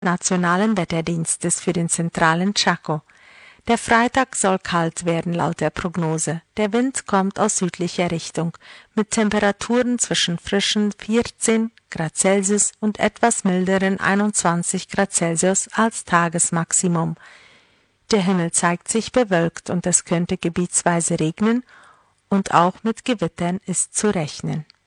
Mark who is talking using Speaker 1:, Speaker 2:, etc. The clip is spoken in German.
Speaker 1: Nationalen Wetterdienstes für den zentralen Chaco. Der Freitag soll kalt werden laut der Prognose. Der Wind kommt aus südlicher Richtung, mit Temperaturen zwischen frischen 14 Grad Celsius und etwas milderen 21 Grad Celsius als Tagesmaximum. Der Himmel zeigt sich bewölkt und es könnte gebietsweise regnen und auch mit Gewittern ist zu rechnen.